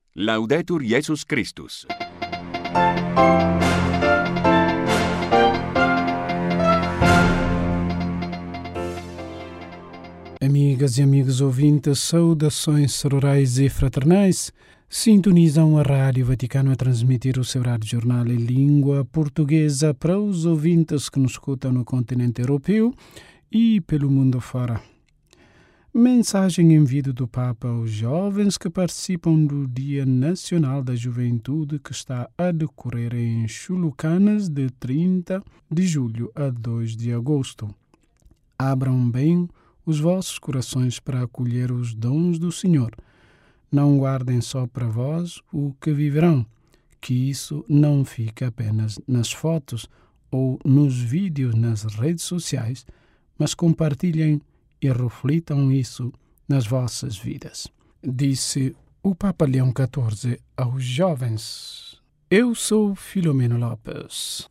Laudetur Jesus Christus. Amigas e amigos ouvintes, saudações rurais e fraternais. Sintonizam a Rádio Vaticano a transmitir o seu rádio jornal em língua portuguesa para os ouvintes que nos escutam no continente europeu e pelo mundo fora. Mensagem em vídeo do Papa aos jovens que participam do Dia Nacional da Juventude que está a decorrer em Chulucanas de 30 de julho a 2 de agosto. Abram bem os vossos corações para acolher os dons do Senhor. Não guardem só para vós o que viverão, que isso não fique apenas nas fotos ou nos vídeos nas redes sociais, mas compartilhem e reflitam isso nas vossas vidas. Disse o Papa Leão XIV aos jovens. Eu sou Filomeno Lopes.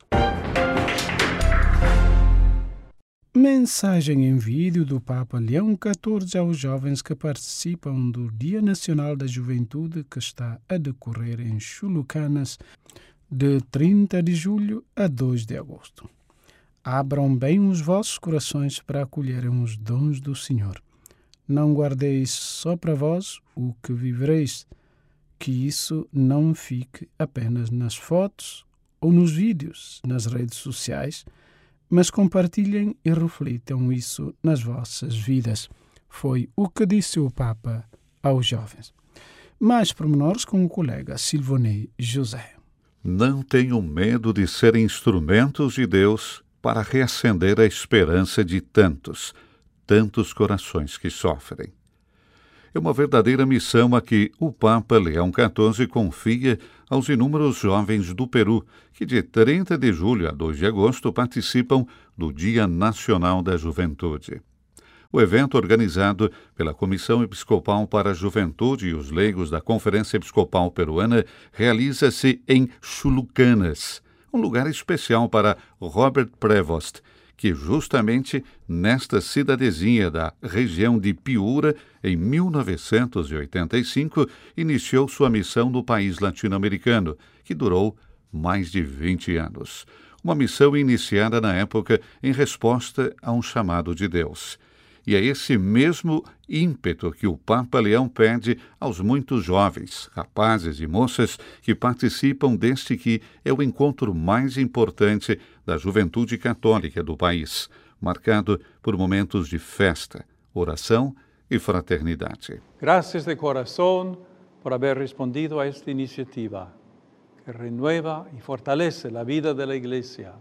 Mensagem em vídeo do Papa Leão XIV aos jovens que participam do Dia Nacional da Juventude que está a decorrer em Chulucanas de 30 de julho a 2 de agosto. Abram bem os vossos corações para acolherem os dons do Senhor. Não guardeis só para vós o que vivereis, que isso não fique apenas nas fotos ou nos vídeos nas redes sociais, mas compartilhem e reflitam isso nas vossas vidas. Foi o que disse o Papa aos jovens. Mais pormenores com o colega Silvonei José. Não tenham medo de ser instrumentos de Deus para reacender a esperança de tantos corações que sofrem. É uma verdadeira missão a que o Papa Leão XIV confia aos inúmeros jovens do Peru, que de 30 de julho a 2 de agosto participam do Dia Nacional da Juventude. O evento, organizado pela Comissão Episcopal para a Juventude e os leigos da Conferência Episcopal Peruana, realiza-se em Chulucanas, um lugar especial para Robert Prevost, que justamente nesta cidadezinha da região de Piura, em 1985, iniciou sua missão no país latino-americano, que durou mais de 20 anos. Uma missão iniciada na época em resposta a um chamado de Deus. E é esse mesmo ímpeto que o Papa Leão pede aos muitos jovens, rapazes e moças que participam deste que é o encontro mais importante da juventude católica do país, marcado por momentos de festa, oração e fraternidade. Gracias de corazón por haber respondido a esta iniciativa, que renueva y fortalece la vida de la Iglesia.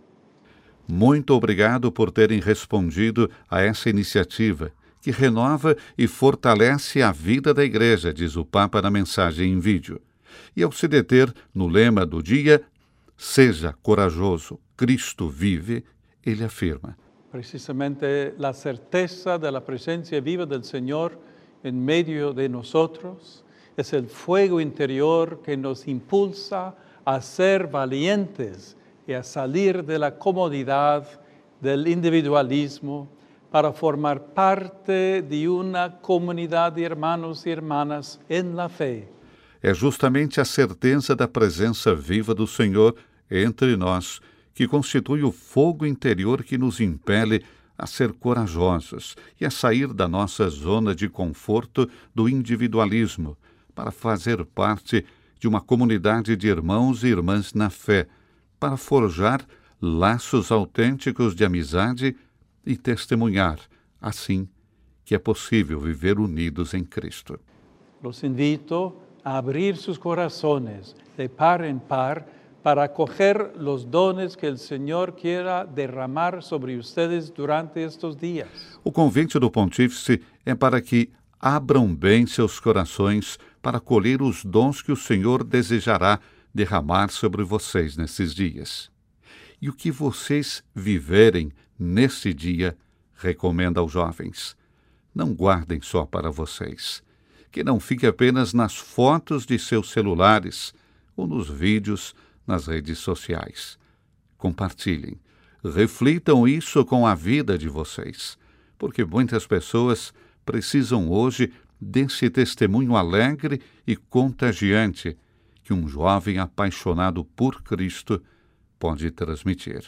Muito obrigado por terem respondido a essa iniciativa, que renova e fortalece a vida da Igreja, diz o Papa na mensagem em vídeo. E ao se deter no lema do dia, seja corajoso, Cristo vive, ele afirma: Precisamente la certeza de la presencia viva del Señor en medio de nosotros es el fuego interior que nos impulsa a ser valientes y a salir de la comodidad del individualismo para formar parte de una comunidad de hermanos y hermanas en la fe. É justamente a certeza da presença viva do Senhor entre nós que constitui o fogo interior que nos impele a ser corajosos e a sair da nossa zona de conforto do individualismo para fazer parte de uma comunidade de irmãos e irmãs na fé, para forjar laços autênticos de amizade e testemunhar, assim, que é possível viver unidos em Cristo. Los invito a abrir sus corazones de par en par para acoger los dones que el Señor quiera derramar sobre ustedes durante estos días. O convite do Pontífice é para que abram bem seus corações para colher os dons que o Senhor desejará derramar sobre vocês nesses dias. E o que vocês viverem nesse dia, recomenda aos jovens, não guardem só para vocês, que não fique apenas nas fotos de seus celulares ou nos vídeos nas redes sociais. Compartilhem, reflitam isso com a vida de vocês, porque muitas pessoas precisam hoje desse testemunho alegre e contagiante que um jovem apaixonado por Cristo pode transmitir.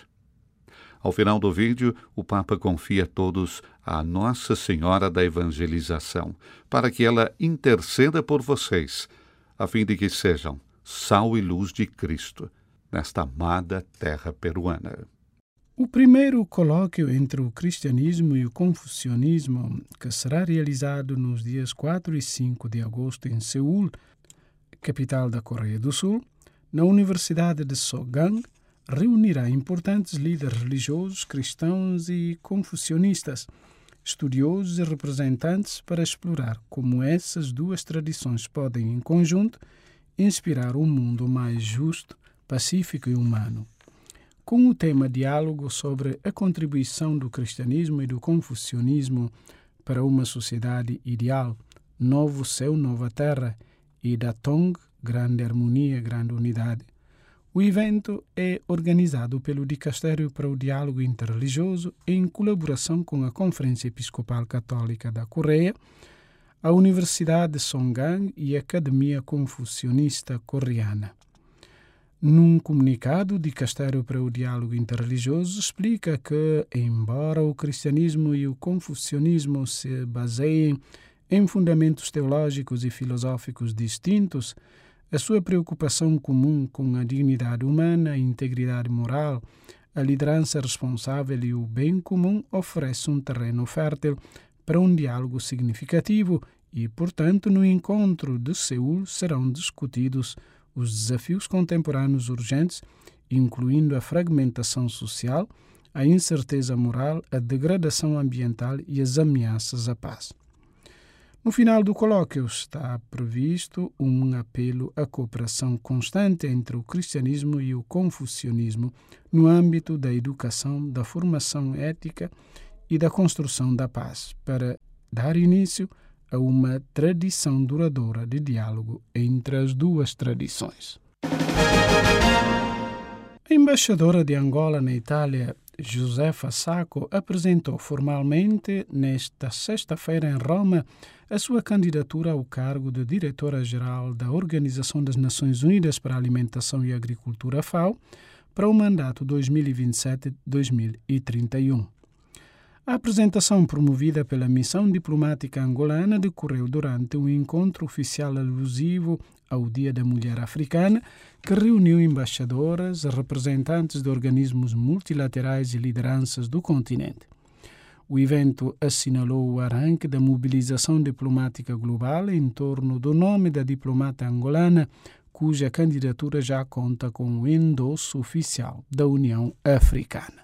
Ao final do vídeo, o Papa confia todos a Nossa Senhora da Evangelização, para que ela interceda por vocês, a fim de que sejam sal e luz de Cristo nesta amada terra peruana. O primeiro colóquio entre o cristianismo e o confucionismo, que será realizado nos dias 4 e 5 de agosto em Seul, capital da Coreia do Sul, na Universidade de Sogang, reunirá importantes líderes religiosos, cristãos e confucionistas, estudiosos e representantes para explorar como essas duas tradições podem, em conjunto, inspirar um mundo mais justo, pacífico e humano. Com o tema Diálogo sobre a contribuição do cristianismo e do confucionismo para uma sociedade ideal, Novo Céu, Nova Terra, e da Tong, Grande Harmonia, Grande Unidade. O evento é organizado pelo Dicastério para o Diálogo Interreligioso em colaboração com a Conferência Episcopal Católica da Coreia, a Universidade de Sogang e a Academia Confucionista Coreana. Num comunicado, o Dicastério para o Diálogo Interreligioso explica que, embora o cristianismo e o confucionismo se baseiem em fundamentos teológicos e filosóficos distintos, a sua preocupação comum com a dignidade humana, a integridade moral, a liderança responsável e o bem comum oferece um terreno fértil para um diálogo significativo e, portanto, no encontro de Seul serão discutidos os desafios contemporâneos urgentes, incluindo a fragmentação social, a incerteza moral, a degradação ambiental e as ameaças à paz. No final do colóquio está previsto um apelo à cooperação constante entre o cristianismo e o confucionismo no âmbito da educação, da formação ética e da construção da paz, para dar início a uma tradição duradoura de diálogo entre as duas tradições. A embaixadora de Angola na Itália, Josefa Sacco, apresentou formalmente nesta sexta-feira em Roma a sua candidatura ao cargo de diretora-geral da Organização das Nações Unidas para a Alimentação e Agricultura, FAO, para o mandato 2027-2031. A apresentação promovida pela Missão Diplomática Angolana decorreu durante um encontro oficial alusivo ao Dia da Mulher Africana, que reuniu embaixadoras, representantes de organismos multilaterais e lideranças do continente. O evento assinalou o arranque da mobilização diplomática global em torno do nome da diplomata angolana, cuja candidatura já conta com o endosso oficial da União Africana.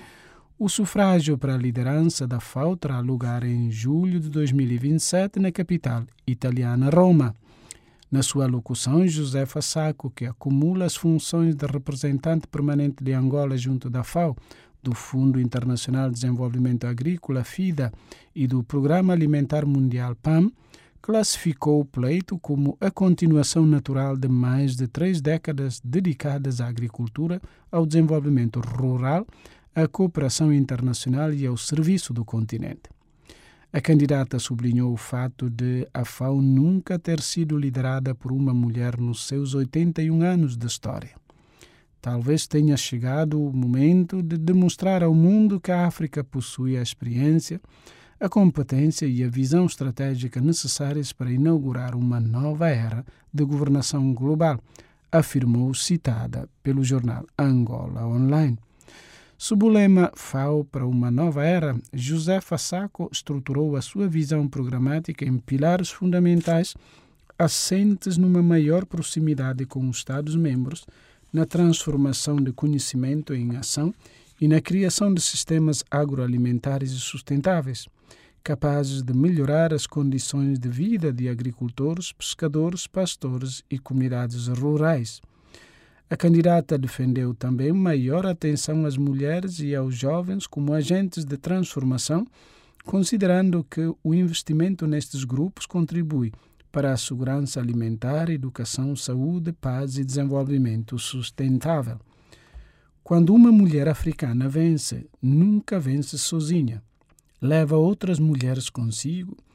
O sufrágio para a liderança da FAO terá lugar em julho de 2027 na capital italiana, Roma. Na sua alocução, Josefa Sacco, que acumula as funções de representante permanente de Angola junto da FAO, do Fundo Internacional de Desenvolvimento Agrícola, FIDA, e do Programa Alimentar Mundial, PAM, classificou o pleito como a continuação natural de mais de 3 décadas dedicadas à agricultura, ao desenvolvimento rural, à cooperação internacional e ao serviço do continente. A candidata sublinhou o fato de a FAO nunca ter sido liderada por uma mulher nos seus 81 anos de história. Talvez tenha chegado o momento de demonstrar ao mundo que a África possui a experiência, a competência e a visão estratégica necessárias para inaugurar uma nova era de governação global, afirmou, citada pelo jornal Angola Online. Sob o lema FAO para uma nova era, Josefa Sacco estruturou a sua visão programática em pilares fundamentais assentes numa maior proximidade com os Estados-membros, na transformação de conhecimento em ação e na criação de sistemas agroalimentares e sustentáveis, capazes de melhorar as condições de vida de agricultores, pescadores, pastores e comunidades rurais. A candidata defendeu também maior atenção às mulheres e aos jovens como agentes de transformação, considerando que o investimento nestes grupos contribui para a segurança alimentar, educação, saúde, paz e desenvolvimento sustentável. Quando uma mulher africana vence, nunca vence sozinha. Leva outras mulheres consigo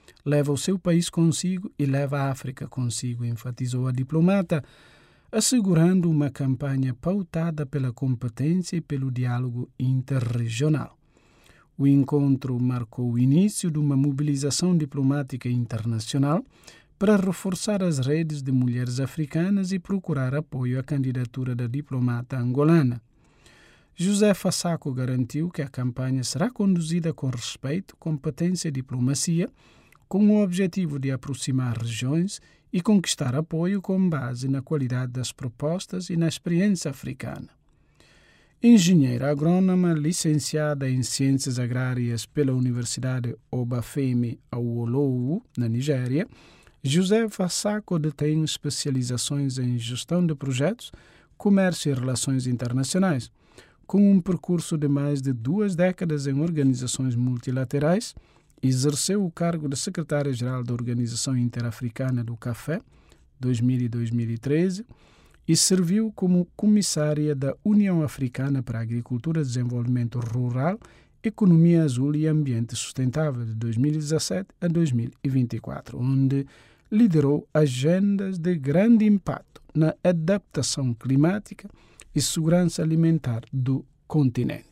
leva o seu país consigo e leva a África consigo, enfatizou a diplomata, assegurando uma campanha pautada pela competência e pelo diálogo interregional. O encontro marcou o início de uma mobilização diplomática internacional para reforçar as redes de mulheres africanas e procurar apoio à candidatura da diplomata angolana. Josefa Sacco garantiu que a campanha será conduzida com respeito, competência e diplomacia, com o objetivo de aproximar regiões e conquistar apoio com base na qualidade das propostas e na experiência africana. Engenheira agrônoma, licenciada em Ciências Agrárias pela Universidade Obafemi Awolowo, na Nigéria, Josefa Sacco detém especializações em gestão de projetos, comércio e relações internacionais. Com um percurso de mais de 2 décadas em organizações multilaterais, exerceu o cargo de secretária-geral da Organização Interafricana do Café, 2000 e 2013, e serviu como comissária da União Africana para a Agricultura, Desenvolvimento Rural, Economia Azul e Ambiente Sustentável, de 2017 a 2024, onde liderou agendas de grande impacto na adaptação climática e segurança alimentar do continente.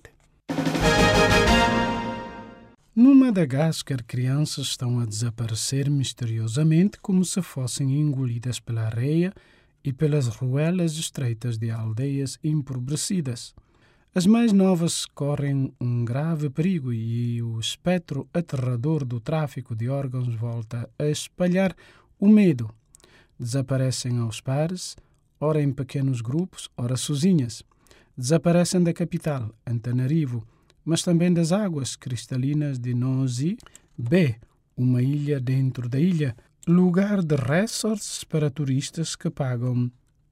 No Madagascar, crianças estão a desaparecer misteriosamente como se fossem engolidas pela areia e pelas ruelas estreitas de aldeias empobrecidas. As mais novas correm um grave perigo e o espectro aterrador do tráfico de órgãos volta a espalhar o medo. Desaparecem aos pares, ora em pequenos grupos, ora sozinhas. Desaparecem da capital, Antananarivo, mas também das águas cristalinas de Nosy Be, uma ilha dentro da ilha, lugar de resorts para turistas que pagam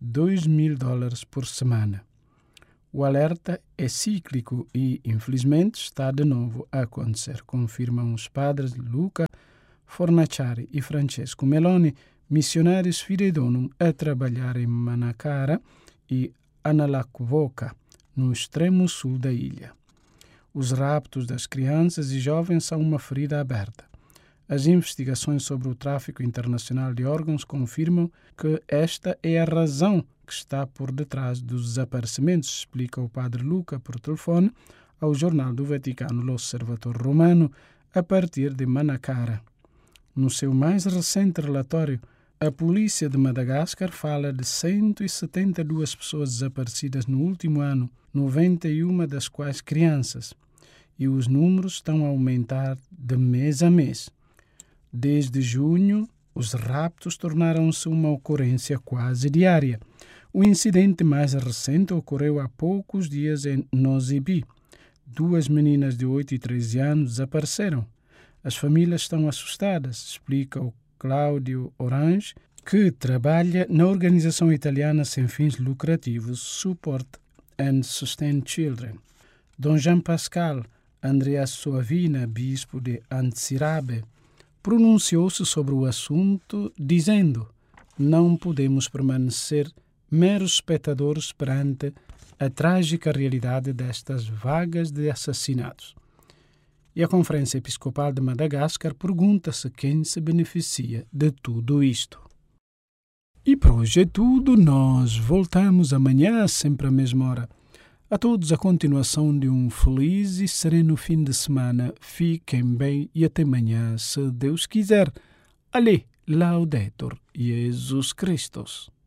$2.000 por semana. O alerta é cíclico e, infelizmente, está de novo a acontecer, confirmam os padres Luca Fornaciari e Francesco Meloni, missionários fideidonum a trabalhar em Manakara e Analakvoka, no extremo sul da ilha. Os raptos das crianças e jovens são uma ferida aberta. As investigações sobre o tráfico internacional de órgãos confirmam que esta é a razão que está por detrás dos desaparecimentos, explica o padre Luca por telefone ao jornal do Vaticano L'Osservatore Romano, a partir de Manakara. No seu mais recente relatório, a polícia de Madagascar fala de 172 pessoas desaparecidas no último ano, 91 das quais crianças, e os números estão a aumentar de mês a mês. Desde junho, os raptos tornaram-se uma ocorrência quase diária. O incidente mais recente ocorreu há poucos dias em Nosy-Be. 2 meninas de 8 e 13 anos desapareceram. As famílias estão assustadas, explica o Cláudio Orange, que trabalha na organização italiana sem fins lucrativos Support and Sustain Children. Dom Jean Pascal Andreas Suavina, bispo de Antsirabe, pronunciou-se sobre o assunto, dizendo: não podemos permanecer meros espectadores perante a trágica realidade destas vagas de assassinatos. E a Conferência Episcopal de Madagascar pergunta-se quem se beneficia de tudo isto. E por hoje é tudo. Nós voltamos amanhã, sempre à mesma hora. A todos a continuação de um feliz e sereno fim de semana. Fiquem bem e até amanhã, se Deus quiser. Allez, Laudetur Jesus Christus.